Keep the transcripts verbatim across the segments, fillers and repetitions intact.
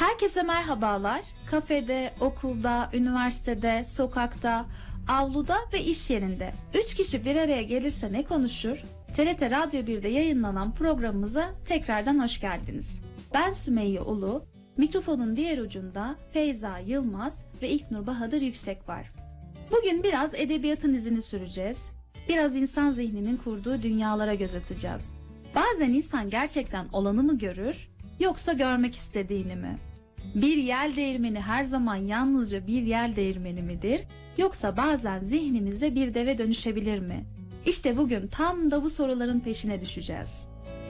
Herkese merhabalar. Kafede, okulda, üniversitede, sokakta, avluda ve iş yerinde üç kişi bir araya gelirse ne konuşur? T R T Radyo bir'de yayınlanan programımıza tekrardan hoş geldiniz. Ben Sümeyye Ulu, mikrofonun diğer ucunda Feyza Yılmaz ve İlknur Bahadır Yüksek var. Bugün biraz edebiyatın izini süreceğiz. Biraz insan zihninin kurduğu dünyalara göz atacağız. Bazen insan gerçekten olanı mı görür, yoksa görmek istediğini mi? Bir yel değirmeni her zaman yalnızca bir yel değirmeni midir, yoksa bazen zihnimizde bir deve dönüşebilir mi? İşte bugün tam da bu soruların peşine düşeceğiz.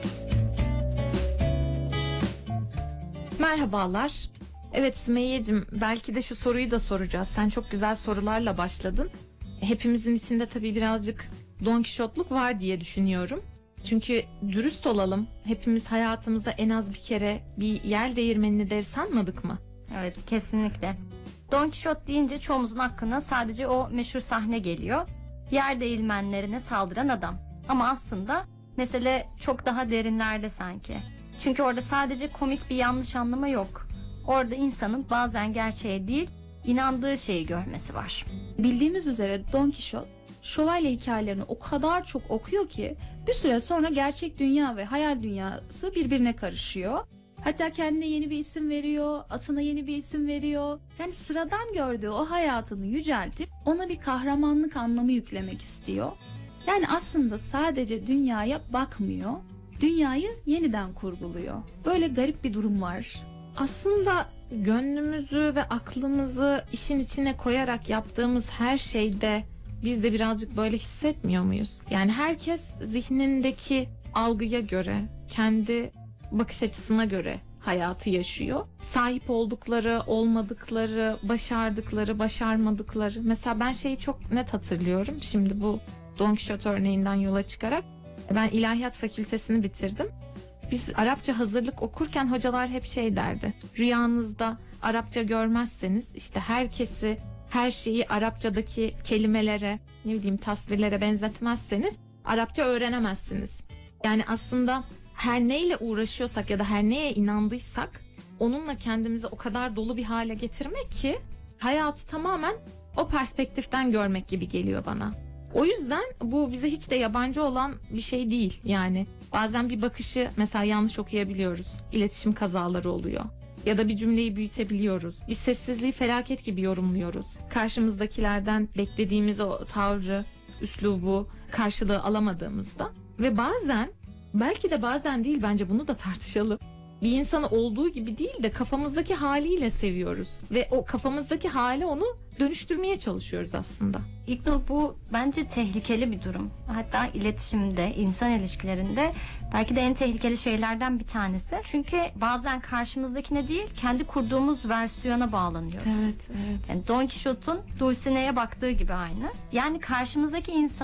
Merhabalar. Evet Sümeyye'cim, belki de şu soruyu da soracağız. Sen çok güzel sorularla başladın. Hepimizin içinde tabii birazcık Don Kişotluk var diye düşünüyorum. Çünkü dürüst olalım, hepimiz hayatımızda en az bir kere bir yel değirmenini dev sanmadık mı? Evet, kesinlikle. Don Kişot deyince çoğumuzun aklına sadece o meşhur sahne geliyor. Yer değirmenlerine saldıran adam. Ama aslında mesele çok daha derinlerde sanki. Çünkü orada sadece komik bir yanlış anlama yok. Orada insanın bazen gerçeğe değil, inandığı şeyi görmesi var. Bildiğimiz üzere Don Kişot, şövalye hikayelerini o kadar çok okuyor ki bir süre sonra gerçek dünya ve hayal dünyası birbirine karışıyor. Hatta kendine yeni bir isim veriyor, atına yeni bir isim veriyor. Yani sıradan gördüğü o hayatını yüceltip ona bir kahramanlık anlamı yüklemek istiyor. Yani aslında sadece dünyaya bakmıyor, dünyayı yeniden kurguluyor. Böyle garip bir durum var. Aslında gönlümüzü ve aklımızı işin içine koyarak yaptığımız her şeyde biz de birazcık böyle hissetmiyor muyuz? Yani herkes zihnindeki algıya göre, kendi bakış açısına göre hayatı yaşıyor. Sahip oldukları, olmadıkları, başardıkları, başarmadıkları. Mesela ben şeyi çok net hatırlıyorum. Şimdi bu Don Kişot örneğinden yola çıkarak ben İlahiyat Fakültesini bitirdim. Biz Arapça hazırlık okurken hocalar hep şey derdi. Rüyanızda Arapça görmezseniz işte herkesi, her şeyi Arapçadaki kelimelere, ne bileyim tasvirlere benzetmezseniz Arapça öğrenemezsiniz. Yani aslında her neyle uğraşıyorsak ya da her neye inandıysak onunla kendimizi o kadar dolu bir hale getirmek ki hayatı tamamen o perspektiften görmek gibi geliyor bana. O yüzden bu bize hiç de yabancı olan bir şey değil yani. Bazen bir bakışı mesela yanlış okuyabiliyoruz. İletişim kazaları oluyor. Ya da bir cümleyi büyütebiliyoruz. Bir sessizliği felaket gibi yorumluyoruz. Karşımızdakilerden beklediğimiz o tavrı, üslubu, karşılığı alamadığımızda. Ve bazen, belki de bazen değil, bence bunu da tartışalım. Bir insanı olduğu gibi değil de kafamızdaki haliyle seviyoruz. Ve o kafamızdaki hale onu dönüştürmeye çalışıyoruz aslında. İlknur, bu bence tehlikeli bir durum. Hatta iletişimde, insan ilişkilerinde belki de en tehlikeli şeylerden bir tanesi. Çünkü bazen karşımızdakine değil, kendi kurduğumuz versiyona bağlanıyoruz. Evet, evet. Yani Don Kişot'un Dulcinea'ya baktığı gibi aynı. Yani karşımızdaki insan